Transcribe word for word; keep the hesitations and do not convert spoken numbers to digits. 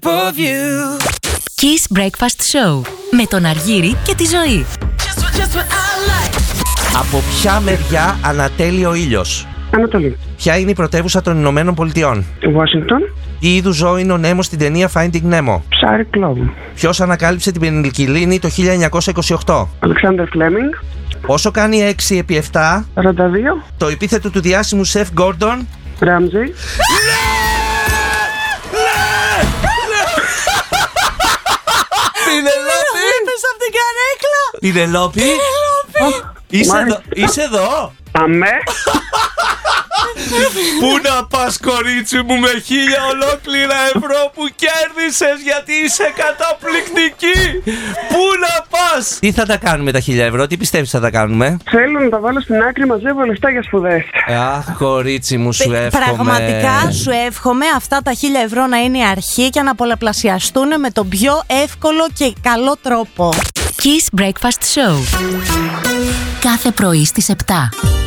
of you. Kiss Breakfast Show με τον Αργύρη και τη Ζωή. Just, just what I like. Από ποια μεριά ανατέλει ο ήλιος? Ανατολή. Ποια είναι η πρωτεύουσα των Ηνωμένων Πολιτειών? Ουάσιγκτον. Τι είδους ζώο είναι ο Νέμο στην ταινία Finding Nemo? Ψάρι κλόβου. Ποιος ανακάλυψε την πενιλικυλίνη το χίλια εννιακόσια είκοσι οκτώ? Αλεξάνδερ Φλέμινγκ. Πόσο κάνει έξι επί επτά? σαράντα δύο. Το επίθετο του διάσημου σεφ Γκόρντον? Ράμζι. Πινελόπη! Πες από την καρέκλα. Πινελόπη! Είσαι εδώ! Είσαι εδώ! Αμέ. Πού να πας, κορίτσι μου, με χίλια ολόκληρα ευρώ που κέρδισες, γιατί είσαι καταπληκτική! Πού να πας! Τι θα τα κάνουμε τα χίλια ευρώ, τι πιστεύεις θα τα κάνουμε? Θέλω να τα βάλω στην άκρη, μαζεύω λεφτά για σπουδές. Αχ, κορίτσι μου, σου εύχομαι. Πραγματικά σου εύχομαι αυτά τα χίλια ευρώ να είναι η αρχή και να πολλαπλασιαστούν με τον πιο εύκολο και καλό τρόπο. Kiss Breakfast Show. Κάθε πρωί στις επτά.